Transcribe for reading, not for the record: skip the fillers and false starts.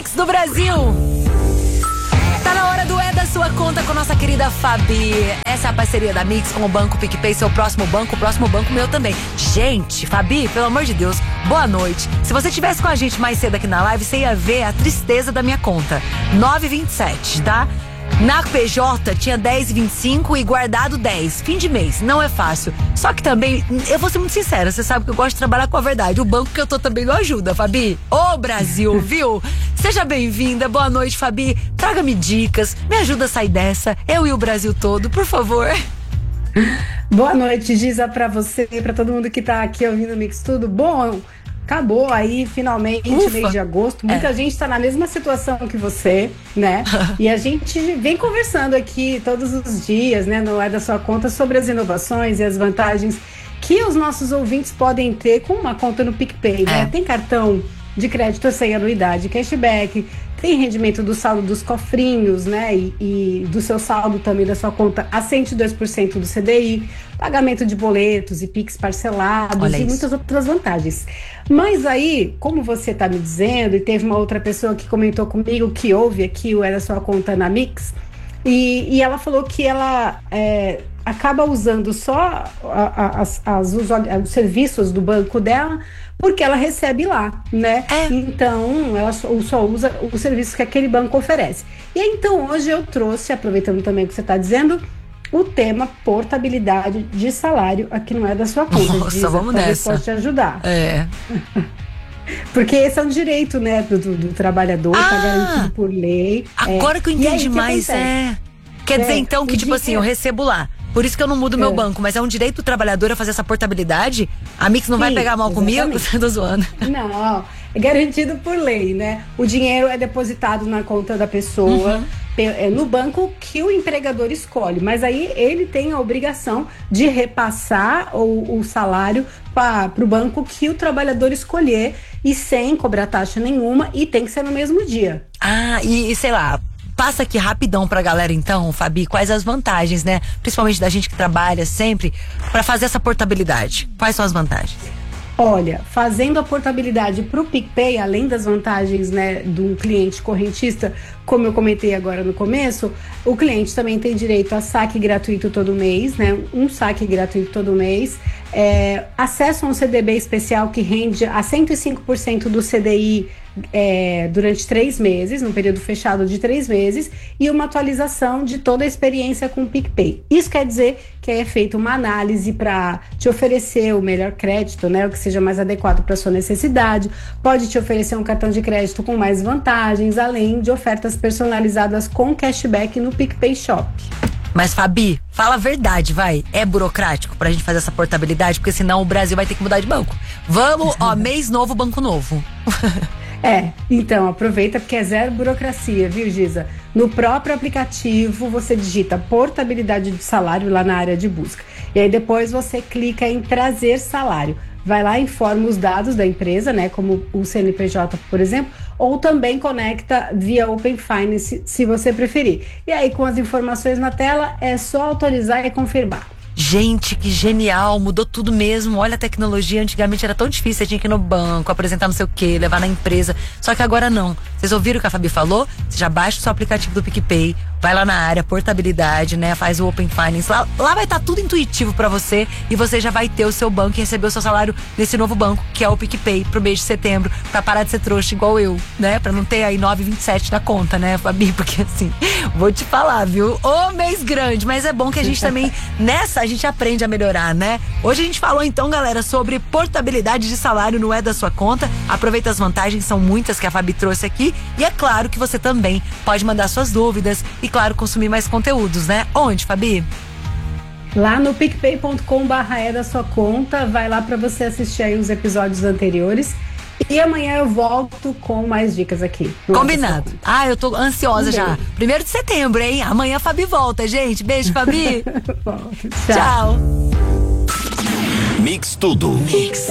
Mix do Brasil. Tá na hora do É da Sua Conta com nossa querida Fabi. Essa é a parceria da Mix com o Banco PicPay, seu próximo banco, o próximo banco meu também. Gente, Fabi, pelo amor de Deus, boa noite. Se você tivesse com a gente mais cedo aqui na live, você ia ver a tristeza da minha conta. 9,27, tá? Na PJ tinha 10,25 e guardado 10. Fim de mês, não é fácil. Só que também, eu vou ser muito sincera, você sabe que eu gosto de trabalhar com a verdade. O banco que eu tô também não ajuda, Fabi. Ô, Brasil, viu? Seja bem-vinda, boa noite, Fabi. Traga-me dicas, me ajuda a sair dessa. Eu e o Brasil todo, por favor. Boa noite, Giza, pra você e pra todo mundo que tá aqui ouvindo o Mix Tudo. Bom, acabou aí, finalmente, mês de agosto. Muita gente tá na mesma situação que você, né? E a gente vem conversando aqui todos os dias, né? No É da Sua Conta, sobre as inovações e as vantagens que os nossos ouvintes podem ter com uma conta no PicPay, né? Tem cartão de crédito sem anuidade, cashback, tem rendimento do saldo dos cofrinhos, né? E do seu saldo também da sua conta a 102% do CDI, pagamento de boletos e Pix parcelados e muitas outras vantagens. Mas aí, como você tá me dizendo, e teve uma outra pessoa que comentou comigo que ouve aqui o É da Sua Conta na Mix, e ela falou que ela acaba usando só os serviços do banco dela porque ela recebe lá, né? Então, ela só usa os serviços que aquele banco oferece. E aí, então, hoje eu trouxe, aproveitando também o que você está dizendo, o tema portabilidade de salário aqui no É da Sua Conta. Nossa, vamos nessa. Pode te ajudar. Porque esse é um direito, né, do trabalhador, tá garantido por lei. Agora que eu entendi mais, Quer dizer, então, que tipo assim, eu recebo lá. Por isso que eu não mudo meu banco, mas é um direito do trabalhador a fazer essa portabilidade? A Mix não vai pegar mal comigo? Você tá zoando. Não, é garantido por lei, né? O dinheiro é depositado na conta da pessoa, no banco que o empregador escolhe. Mas aí ele tem a obrigação de repassar o salário para o banco que o trabalhador escolher e sem cobrar taxa nenhuma, e tem que ser no mesmo dia. E sei lá, passa aqui rapidão pra galera então, Fabi, quais as vantagens, né? Principalmente da gente que trabalha sempre pra fazer essa portabilidade. Quais são as vantagens? Olha, fazendo a portabilidade pro PicPay, além das vantagens, né, do cliente correntista, como eu comentei agora no começo, o cliente também tem direito a saque gratuito todo mês, né? Um saque gratuito todo mês, acesso a um CDB especial que rende a 105% do CDI durante 3 meses, num período fechado de 3 meses, e uma atualização de toda a experiência com o PicPay. Isso quer dizer que é feita uma análise para te oferecer o melhor crédito, né, o que seja mais adequado para sua necessidade. Pode te oferecer um cartão de crédito com mais vantagens, além de ofertas personalizadas com cashback no PicPay Shop. Mas, Fabi, fala a verdade, vai. É burocrático pra gente fazer essa portabilidade? Porque senão o Brasil vai ter que mudar de banco. Vamos, mês novo, banco novo. Então aproveita porque é zero burocracia, viu, Giza? No próprio aplicativo você digita portabilidade de salário lá na área de busca. E aí depois você clica em trazer salário. Vai lá e informa os dados da empresa, né, como o CNPJ, por exemplo, ou também conecta via Open Finance, se você preferir. E aí, com as informações na tela, é só autorizar e confirmar. Gente, que genial, mudou tudo mesmo. Olha a tecnologia, antigamente era tão difícil, você tinha que ir no banco, apresentar não sei o que, levar na empresa, só que agora não. Vocês ouviram o que a Fabi falou? Você já baixa o seu aplicativo do PicPay, vai lá na área portabilidade, né, faz o Open Finance, lá vai estar tudo intuitivo pra você, e você já vai ter o seu banco e receber o seu salário nesse novo banco, que é o PicPay, pro mês de setembro, pra parar de ser trouxa igual eu, né, pra não ter aí 9,27 na conta, né, Fabi, porque assim, vou te falar, viu, mês grande, mas é bom que a gente também, nessa, a gente aprende a melhorar, né? Hoje a gente falou então, galera, sobre portabilidade de salário no É da Sua Conta. Aproveita as vantagens, são muitas que a Fabi trouxe aqui, e é claro que você também pode mandar suas dúvidas e, claro, consumir mais conteúdos, né? Onde, Fabi? Lá no picpay.com/É da Sua Conta, vai lá para você assistir aí os episódios anteriores. E amanhã eu volto com mais dicas aqui. Combinado. Eu tô ansiosa já. 1º de setembro, hein? Amanhã a Fabi volta, gente. Beijo, Fabi. Tchau. Tchau. Mix Tudo.